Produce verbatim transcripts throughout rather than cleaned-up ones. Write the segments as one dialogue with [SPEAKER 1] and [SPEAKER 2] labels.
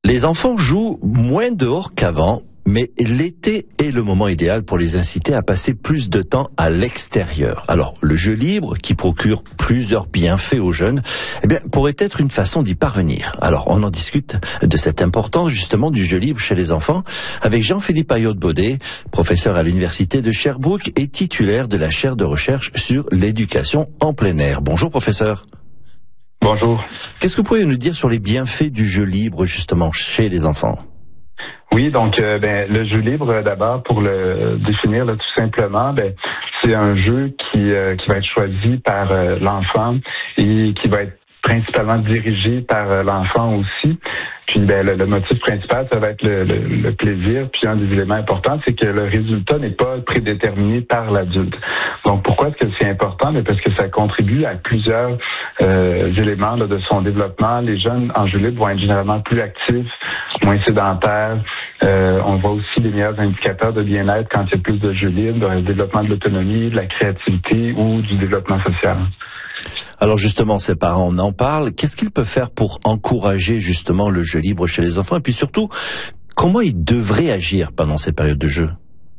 [SPEAKER 1] Les enfants jouent moins dehors qu'avant, mais l'été est le moment idéal pour les inciter à passer plus de temps à l'extérieur. Alors, le jeu libre, qui procure plusieurs bienfaits aux jeunes, eh bien, pourrait être une façon d'y parvenir. Alors, on en discute de cette importance, justement, du jeu libre chez les enfants, avec Jean-Philippe Ayotte-Baudet, professeur à l'Université de Sherbrooke et titulaire de la chaire de recherche sur l'éducation en plein air. Bonjour, professeur.
[SPEAKER 2] Bonjour.
[SPEAKER 1] Qu'est-ce que vous pouvez nous dire sur les bienfaits du jeu libre, justement, chez les enfants?
[SPEAKER 2] Oui, donc euh, ben, le jeu libre, d'abord, pour le définir là, tout simplement, ben, c'est un jeu qui, euh, qui va être choisi par euh, l'enfant et qui va être principalement dirigé par euh, l'enfant aussi. Puis ben, le, le motif principal, ça va être le, le, le plaisir. Puis un des éléments importants, c'est que le résultat n'est pas prédéterminé par l'adulte. Donc pourquoi est-ce que c'est important? Mais parce que ça contribue à plusieurs euh, éléments là, de son développement. Les jeunes en jeu libre vont être généralement plus actifs, moins sédentaires. Euh, on voit aussi les meilleurs indicateurs de bien-être quand il y a plus de jeux libres, le développement de l'autonomie, de la créativité ou du développement social.
[SPEAKER 1] Alors justement, ces parents, on en parle. Qu'est-ce qu'ils peuvent faire pour encourager justement le jeu libre chez les enfants? Et puis surtout, comment ils devraient agir pendant ces périodes de jeu?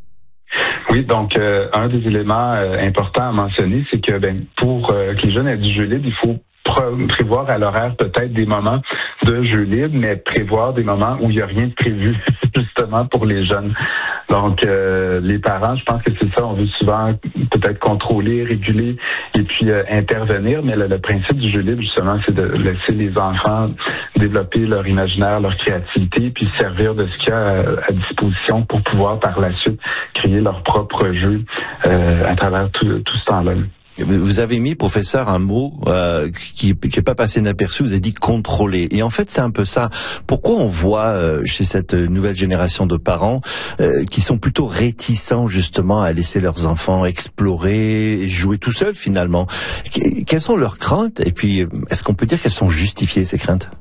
[SPEAKER 2] Oui, donc euh, un des éléments euh, importants à mentionner, c'est que ben, pour euh, que les jeunes aient du jeu libre, il faut prévoir à l'horaire peut-être des moments de jeu libre, mais prévoir des moments où il n'y a rien de prévu justement pour les jeunes. Donc, euh, les parents, je pense que c'est ça, on veut souvent peut-être contrôler, réguler et puis euh, intervenir, mais le, le principe du jeu libre, justement, c'est de laisser les enfants développer leur imaginaire, leur créativité, puis servir de ce qu'il y a à, à disposition pour pouvoir par la suite créer leur propre jeu euh, à travers tout, tout ce temps-là.
[SPEAKER 1] Vous avez mis, professeur, un mot euh, qui n'est pas passé inaperçu, vous avez dit contrôler. Et en fait, c'est un peu ça. Pourquoi on voit euh, chez cette nouvelle génération de parents euh, qui sont plutôt réticents justement à laisser leurs enfants explorer, jouer tout seuls finalement? Quelles sont leurs craintes? Et puis, est-ce qu'on peut dire qu'elles sont justifiées, ces craintes?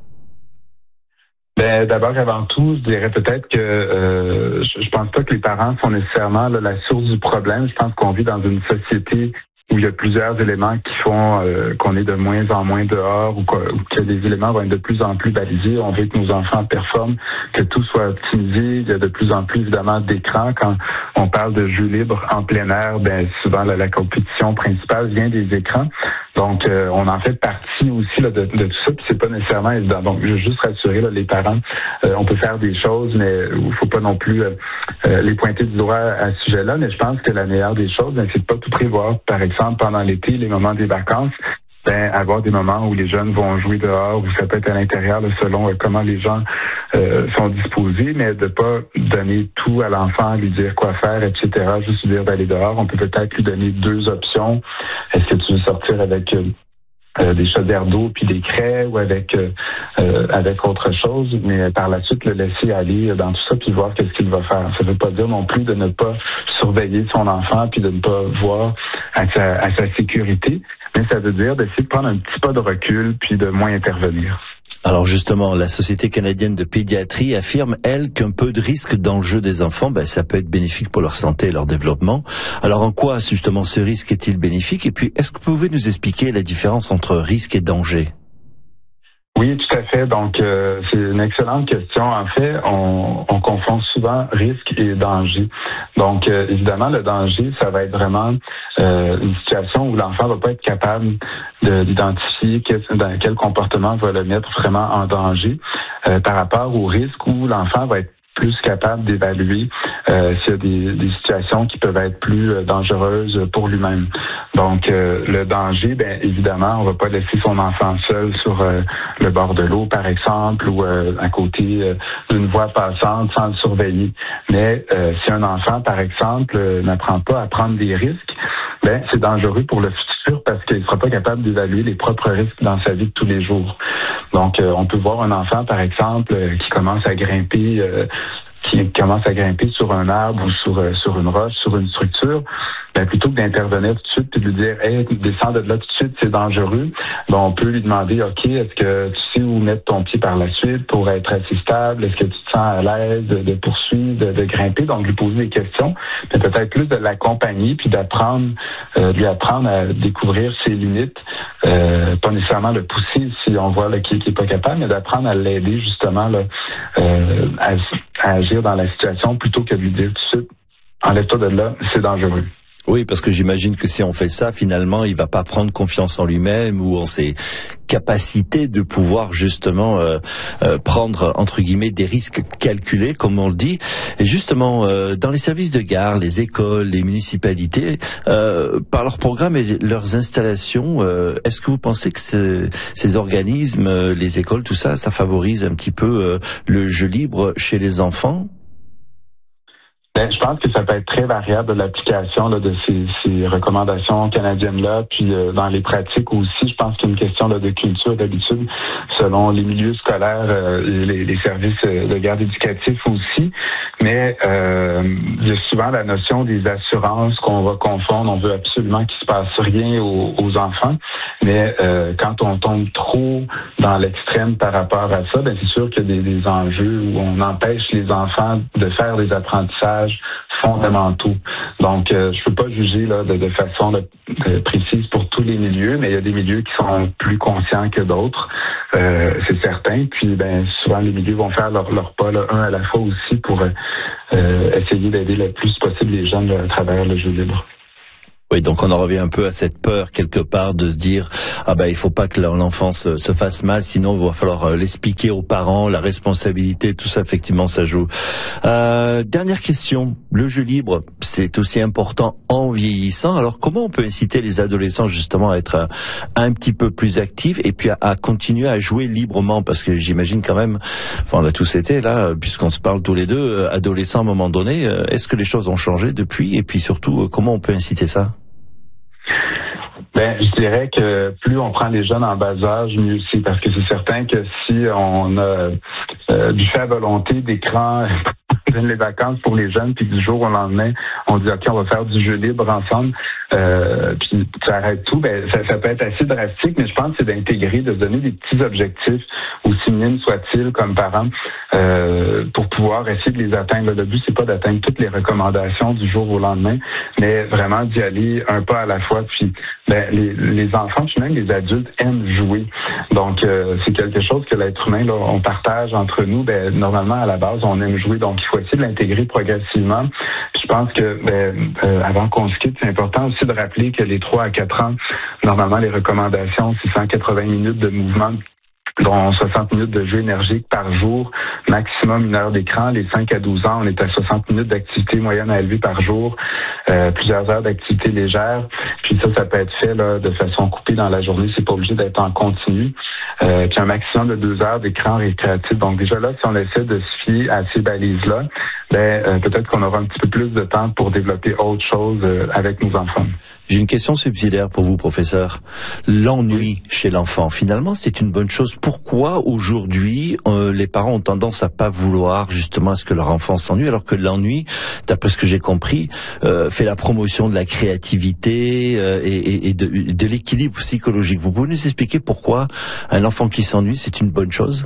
[SPEAKER 2] Ben, d'abord, avant tout, je dirais peut-être que euh, je, je pense pas que les parents sont nécessairement là, la source du problème. Je pense qu'on vit dans une société où il y a plusieurs éléments qui font euh, qu'on est de moins en moins dehors ou, ou que les éléments vont être de plus en plus balisés. On veut que nos enfants performent, que tout soit optimisé. Il y a de plus en plus, évidemment, d'écrans. Quand on parle de jeux libres en plein air, ben souvent la, la compétition principale vient des écrans. Donc, euh, on en fait partie aussi là, de, de tout ça, puis c'est pas nécessairement évident. Donc, je veux juste rassurer là, les parents, euh, on peut faire des choses, mais il faut pas non plus euh, euh, les pointer du doigt à ce sujet-là. Mais je pense que la meilleure des choses, ben, c'est de pas tout prévoir. Par exemple, pendant l'été, les moments des vacances, ben, avoir des moments où les jeunes vont jouer dehors, ou ça peut être à l'intérieur, là, selon euh, comment les gens euh, sont disposés, mais de pas donner tout à l'enfant, lui dire quoi faire, et cetera. Juste lui dire d'aller dehors. On peut peut-être lui donner deux options. Est-ce que tu veux sortir avec euh, euh, des chaudières d'eau puis des craies ou avec euh, euh, avec autre chose, mais par la suite le laisser aller dans tout ça puis voir qu'est-ce qu'il va faire. Ça veut pas dire non plus de ne pas surveiller son enfant puis de ne pas voir à sa, à sa sécurité, mais ça veut dire d'essayer de prendre un petit pas de recul puis de moins intervenir.
[SPEAKER 1] Alors justement, la Société canadienne de pédiatrie affirme, elle, qu'un peu de risque dans le jeu des enfants, ben, ça peut être bénéfique pour leur santé et leur développement. Alors en quoi, justement, ce risque est-il bénéfique? Et puis, est-ce que vous pouvez nous expliquer la différence entre risque et danger?
[SPEAKER 2] Oui, tout à fait. Donc, euh, c'est une excellente question. En fait, on, on confond souvent risque et danger. Donc, euh, évidemment, le danger, ça va être vraiment euh, une situation où l'enfant va pas être capable de, d'identifier quel, dans quel comportement va le mettre vraiment en danger euh, par rapport au risque où l'enfant va être plus capable d'évaluer euh, s'il y a des, des situations qui peuvent être plus euh, dangereuses pour lui-même. Donc, euh, le danger, bien évidemment, on va pas laisser son enfant seul sur euh, le bord de l'eau, par exemple, ou euh, à côté euh, d'une voie passante sans le surveiller. Mais euh, si un enfant, par exemple, euh, n'apprend pas à prendre des risques, ben c'est dangereux pour le futur parce qu'il ne sera pas capable d'évaluer les propres risques dans sa vie de tous les jours. Donc, euh, on peut voir un enfant, par exemple, euh, qui commence à grimper, euh, qui commence à grimper sur un arbre ou sur euh, sur une roche, sur une structure. ben, plutôt que d'intervenir tout de suite et de lui dire « Hey, descends de là tout de suite, c'est dangereux », ben, on peut lui demander « OK, est-ce que tu sais où mettre ton pied par la suite pour être assez stable? Est-ce que tu te sens à l'aise de, de poursuivre, de, de grimper? » Donc, lui poser des questions, mais peut-être plus de l'accompagner puis d'apprendre, euh, de lui apprendre à découvrir ses limites, euh, pas nécessairement le pousser si on voit là, qu'il n'est pas capable, mais d'apprendre à l'aider justement là, euh, à, à agir dans la situation plutôt que de lui dire tout de suite « Enlève-toi de là, c'est dangereux ».
[SPEAKER 1] Oui, parce que j'imagine que si on fait ça, finalement, il va pas prendre confiance en lui-même ou en ses capacités de pouvoir justement euh, euh, prendre entre guillemets des risques calculés, comme on le dit. Et justement, euh, dans les services de gare, les écoles, les municipalités, euh, par leurs programmes et leurs installations, euh, est-ce que vous pensez que ce, ces organismes, euh, les écoles, tout ça, ça favorise un petit peu euh, le jeu libre chez les enfants?
[SPEAKER 2] Ben, je pense que ça peut être très variable l'application là, de ces, ces recommandations canadiennes-là. Puis euh, dans les pratiques aussi, je pense qu'il y a une question là, de culture, d'habitude, selon les milieux scolaires euh, et les, les services de garde éducatifs aussi. Mais euh, il y a souvent la notion des assurances qu'on va confondre. On veut absolument qu'il se passe rien aux, aux enfants. Mais euh, quand on tombe trop dans l'extrême par rapport à ça, ben c'est sûr qu'il y a des, des enjeux où on empêche les enfants de faire des apprentissages fondamentaux. Donc, euh, je peux pas juger là de, de façon de, de précise pour tous les milieux, mais il y a des milieux qui sont plus conscients que d'autres, euh, c'est certain. Puis, ben souvent les milieux vont faire leur, leur pas là, un à la fois aussi pour euh, essayer d'aider le plus possible les jeunes là, à travers le jeu libre.
[SPEAKER 1] Oui, donc on en revient un peu à cette peur quelque part de se dire ah ben il faut pas que l'enfant se, se fasse mal, sinon il va falloir l'expliquer aux parents, la responsabilité, tout ça effectivement ça joue. Euh, dernière question, le jeu libre c'est aussi important en vieillissant. Alors comment on peut inciter les adolescents justement à être un, un petit peu plus actifs et puis à, à continuer à jouer librement, parce que j'imagine quand même, enfin on a tous été là puisqu'on se parle tous les deux adolescents à un moment donné. Est-ce que les choses ont changé depuis et puis surtout comment on peut inciter ça?
[SPEAKER 2] Ben, je dirais que plus on prend les jeunes en bas âge, mieux c'est, parce que c'est certain que si on a euh, du fait à volonté d'écran les vacances pour les jeunes, puis du jour au lendemain, on dit OK, on va faire du jeu libre ensemble, euh, puis tu arrêtes tout, ben ça, ça peut être assez drastique, mais je pense que c'est d'intégrer, de se donner des petits objectifs, aussi minimes soient-ils comme parents, euh, pour pouvoir essayer de les atteindre. Le but, c'est pas d'atteindre toutes les recommandations du jour au lendemain, mais vraiment d'y aller un pas à la fois. Puis ben, les, les enfants, puis même les adultes aiment jouer. Donc, euh, c'est quelque chose que l'être humain, là, on partage entre nous. Ben, normalement, à la base, on aime jouer, donc il faut essayer de l'intégrer progressivement. Puis je pense que ben, euh, avant qu'on se quitte, c'est important aussi de rappeler que les trois à quatre ans, normalement, les recommandations, c'est cent quatre-vingts minutes de mouvement, dont soixante minutes de jeu énergique par jour, maximum une heure d'écran. Les cinq à douze ans, on est à soixante minutes d'activité moyenne à élever par jour, euh, plusieurs heures d'activité légère. Puis ça, ça peut être fait là, de façon coupée dans la journée. C'est pas obligé d'être en continu. Euh, puis un maximum de deux heures d'écran récréatif. Donc déjà là, si on essaie de se fier à ces balises-là, ben euh, peut-être qu'on aura un petit peu plus de temps pour développer autre chose euh, avec nos enfants.
[SPEAKER 1] J'ai une question subsidiaire pour vous, professeur. L'ennui chez l'enfant, finalement, c'est une bonne chose. Pourquoi aujourd'hui euh, les parents ont tendance à pas vouloir justement à ce que leur enfant s'ennuie, alors que l'ennui, d'après ce que j'ai compris, euh, fait la promotion de la créativité euh, et, et, et de, de l'équilibre psychologique. Vous pouvez nous expliquer pourquoi un enfant qui s'ennuie, c'est une bonne chose?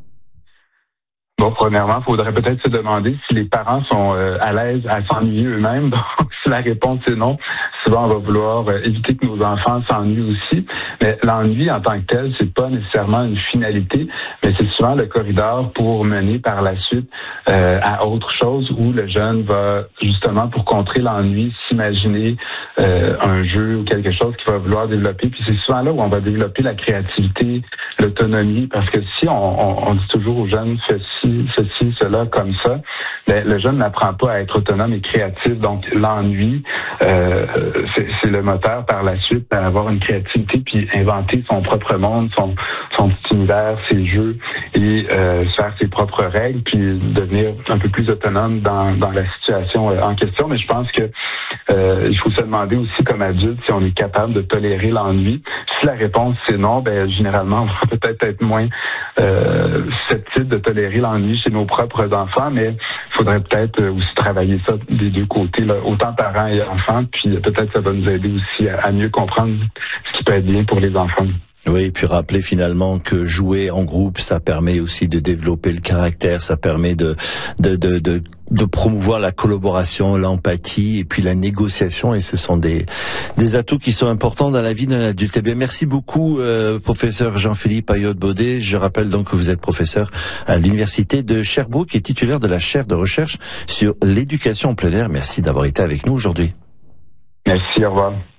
[SPEAKER 2] Bon, premièrement, il faudrait peut-être se demander si les parents sont euh, à l'aise à s'ennuyer eux-mêmes. Donc, si la réponse est non, souvent on va vouloir euh, éviter que nos enfants s'ennuient aussi. Mais l'ennui en tant que tel, c'est pas nécessairement une finalité, mais c'est souvent le corridor pour mener par la suite euh, à autre chose, où le jeune va justement, pour contrer l'ennui, s'imaginer euh, un jeu ou quelque chose qu'il va vouloir développer. Puis c'est souvent là où on va développer la créativité, l'autonomie, parce que si on, on, on dit toujours aux jeunes, fais ci, ceci, cela, comme ça, ben, le jeune n'apprend pas à être autonome et créatif. Donc, l'ennui, euh, c'est, c'est le moteur par la suite à avoir une créativité puis inventer son propre monde, son, son petit univers, ses jeux et euh, faire ses propres règles puis devenir un peu plus autonome dans, dans la situation euh, en question. Mais je pense que euh, il faut se demander aussi comme adulte si on est capable de tolérer l'ennui. Si la réponse c'est non, ben généralement on va peut-être être moins euh, susceptible de tolérer l'ennui chez nos propres enfants, mais faudrait peut-être aussi travailler ça des deux côtés, là, autant parents et enfants, puis peut-être ça va nous aider aussi à, à mieux comprendre ce qui peut être bien pour les enfants.
[SPEAKER 1] Oui, et puis rappeler finalement que jouer en groupe, ça permet aussi de développer le caractère, ça permet de de de de, de promouvoir la collaboration, l'empathie et puis la négociation, et ce sont des des atouts qui sont importants dans la vie d'un adulte. Eh bien, merci beaucoup, euh, professeur Jean-Philippe Ayotte-Baudet. Je rappelle donc que vous êtes professeur à l'université de Sherbrooke et titulaire de la chaire de recherche sur l'éducation en plein air. Merci d'avoir été avec nous aujourd'hui.
[SPEAKER 2] Merci, au revoir.